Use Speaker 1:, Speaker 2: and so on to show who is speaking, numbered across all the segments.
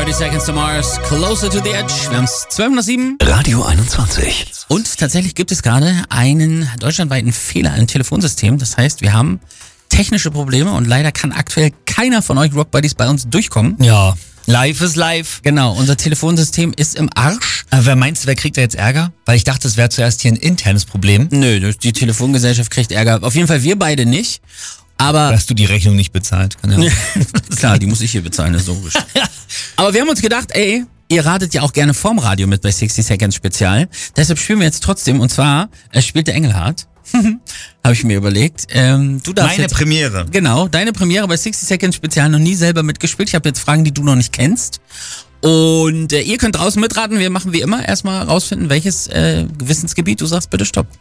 Speaker 1: 30 Seconds to Mars, Closer to the Edge. Wir haben es 12:07.
Speaker 2: Radio 21.
Speaker 1: Und tatsächlich gibt es gerade einen deutschlandweiten Fehler im Telefonsystem. Das heißt, wir haben technische Probleme und leider kann aktuell keiner von euch Rockbuddies bei uns durchkommen.
Speaker 3: Ja, live ist live.
Speaker 1: Genau, unser Telefonsystem ist im Arsch.
Speaker 3: Aber wer kriegt da jetzt Ärger? Weil ich dachte, es wäre zuerst hier ein internes Problem.
Speaker 1: Nö, die Telefongesellschaft kriegt Ärger. Auf jeden Fall wir beide nicht. Aber
Speaker 3: Hast du die Rechnung nicht bezahlt? Kann ja.
Speaker 1: klar, die muss ich hier bezahlen, das ist logisch. Aber wir haben uns gedacht, ey, ihr ratet ja auch gerne vorm Radio mit bei 60 Seconds Spezial. Deshalb spielen wir jetzt trotzdem, und zwar spielt der Engelhardt. Habe ich mir überlegt. Du darfst
Speaker 3: Meine Premiere.
Speaker 1: Genau, deine Premiere bei 60 Seconds Spezial, noch nie selber mitgespielt. Ich habe jetzt Fragen, die du noch nicht kennst. Und ihr könnt draußen mitraten. Wir machen wie immer erstmal rausfinden, welches Gewissensgebiet. Du sagst bitte Stopp.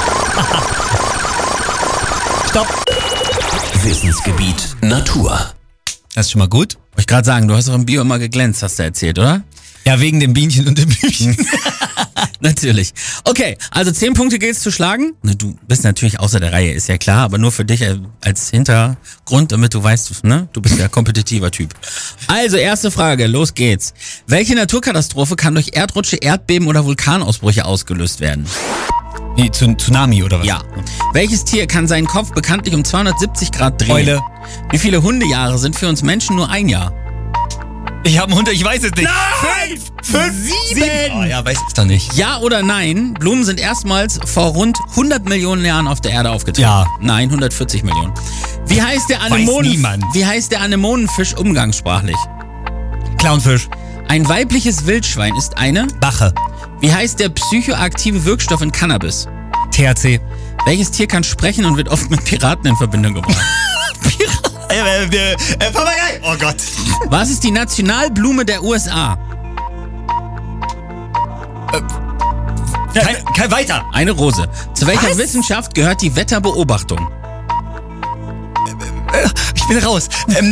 Speaker 3: Stopp.
Speaker 2: Wissensgebiet Natur.
Speaker 3: Das ist schon mal gut.
Speaker 1: Wollte ich gerade sagen, du hast doch im Bio immer geglänzt, hast du erzählt, oder?
Speaker 3: Ja, wegen dem Bienchen und dem Blümchen.
Speaker 1: Natürlich. Okay, also 10 Punkte gilt's zu schlagen. Du bist natürlich außer der Reihe, ist ja klar, aber nur für dich als Hintergrund, damit du weißt, ne? Du bist ja kompetitiver Typ. Also, erste Frage, los geht's. Welche Naturkatastrophe kann durch Erdrutsche, Erdbeben oder Vulkanausbrüche ausgelöst werden?
Speaker 3: Nee, Tsunami oder was?
Speaker 1: Ja. Welches Tier kann seinen Kopf bekanntlich um 270 Grad drehen?
Speaker 3: Eule.
Speaker 1: Wie viele Hundejahre sind für uns Menschen nur ein Jahr?
Speaker 3: Ich habe einen Hund, ich weiß es nicht.
Speaker 1: Nein! 7!
Speaker 3: Oh ja, weiß ich doch nicht.
Speaker 1: Ja oder nein, Blumen sind erstmals vor rund 100 Millionen Jahren auf der Erde aufgetreten.
Speaker 3: Ja.
Speaker 1: Nein, 140 Millionen. Wie heißt der
Speaker 3: niemand.
Speaker 1: Wie heißt der Anemonenfisch umgangssprachlich?
Speaker 3: Clownfisch.
Speaker 1: Ein weibliches Wildschwein ist eine?
Speaker 3: Bache.
Speaker 1: Wie heißt der psychoaktive Wirkstoff in Cannabis?
Speaker 3: THC.
Speaker 1: Welches Tier kann sprechen und wird oft mit Piraten in Verbindung gebracht?
Speaker 3: Papagei. Oh Gott.
Speaker 1: Was ist die Nationalblume der USA?
Speaker 3: Kein weiter.
Speaker 1: Eine Rose. Zu welcher
Speaker 3: Was?
Speaker 1: Wissenschaft gehört die Wetterbeobachtung?
Speaker 3: Ich bin raus.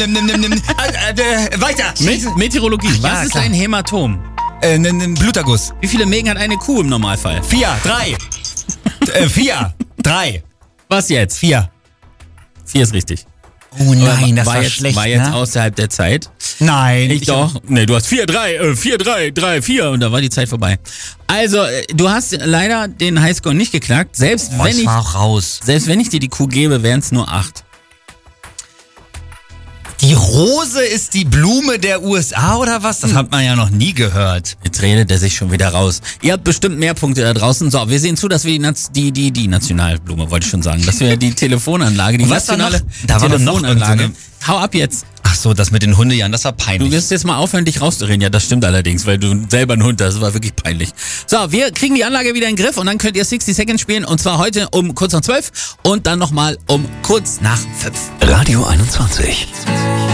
Speaker 3: Weiter.
Speaker 1: Meteorologie.
Speaker 3: Ach,
Speaker 1: Was
Speaker 3: ja,
Speaker 1: ist
Speaker 3: klar.
Speaker 1: ein Hämatom?
Speaker 3: Ein Bluterguss.
Speaker 1: Wie viele Mägen hat eine Kuh im Normalfall?
Speaker 3: 4, 3. 4, 3.
Speaker 1: Was jetzt?
Speaker 3: 4.
Speaker 1: 4 ist richtig.
Speaker 3: Oh nein, das war
Speaker 1: jetzt,
Speaker 3: schlecht,
Speaker 1: war jetzt
Speaker 3: ne?
Speaker 1: außerhalb der Zeit.
Speaker 3: Nein.
Speaker 1: Ich doch. Nee, du hast 4, 3, 4 und da war die Zeit vorbei. Also, du hast leider den Highscore nicht geknackt. Selbst wenn
Speaker 3: ich war auch raus.
Speaker 1: ich dir die Kuh gebe, wären es nur 8.
Speaker 3: Die Rose ist die Blume der USA oder was? Das hat man ja noch nie gehört.
Speaker 1: Jetzt redet er sich schon wieder raus. Ihr habt bestimmt mehr Punkte da draußen. So, wir sehen zu, dass wir die Nationalblume, wollte ich schon sagen, dass wir die Telefonanlage, die
Speaker 3: Was war
Speaker 1: nationale
Speaker 3: noch? Da war doch noch
Speaker 1: Telefonanlage.
Speaker 3: irgend
Speaker 1: Hau ab jetzt.
Speaker 3: Ach so, das mit den Hundejahren, das war
Speaker 1: Du
Speaker 3: peinlich.
Speaker 1: wirst jetzt mal aufhören, dich rauszureden. Ja, das stimmt allerdings, weil du selber ein Hund hast. Das war wirklich peinlich. So, wir kriegen die Anlage wieder in den Griff und dann könnt ihr 60 Seconds spielen. Und zwar heute um kurz nach 12 und dann nochmal um kurz nach 5.
Speaker 2: Radio 21.